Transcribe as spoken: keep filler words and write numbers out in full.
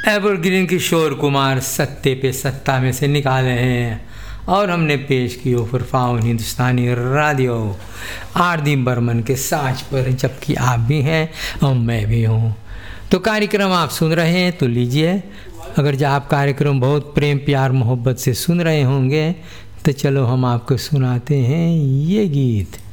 Evergreen Kishore Kumar सत्ते पे सत्ता में से निकाले हैं और हमने पेश की फुरफाउन हिंदुस्तानी रेडियो आर डी बर्मन के साज पर, जबकि आप भी हैं और मैं भी हूँ। तो कार्यक्रम आप सुन रहे हैं तो लीजिए, अगर जो आप कार्यक्रम बहुत प्रेम प्यार मोहब्बत से सुन रहे होंगे तो चलो हम आपको सुनाते हैं ये गीत।